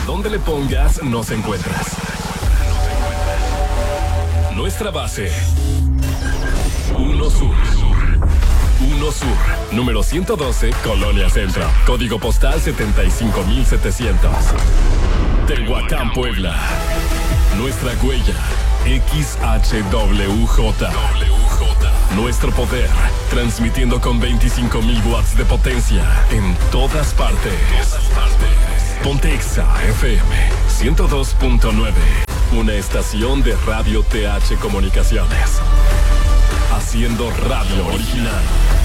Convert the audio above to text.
donde le pongas, nos encuentras. Nuestra base. 1 Sur. 1 Sur, número 112, Colonia Centro. Código postal 75700. Tehuacán, Puebla. Nuestra huella, XHWJ. Nuestro poder, transmitiendo con 25,000 watts de potencia en todas partes. Pontexa FM 102.9. Una estación de Radio TH Comunicaciones. Haciendo radio original.